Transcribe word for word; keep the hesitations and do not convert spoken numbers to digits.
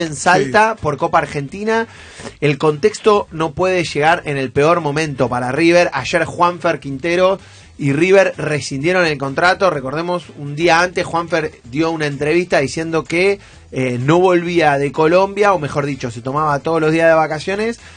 en Salta por Copa Argentina. El contexto no puede llegar en el peor momento para River. Ayer Juanfer Quintero y River rescindieron el contrato. Recordemos, un día antes Juanfer dio una entrevista diciendo que eh, no volvía de Colombia, o mejor dicho, se tomaba todos los días de vacaciones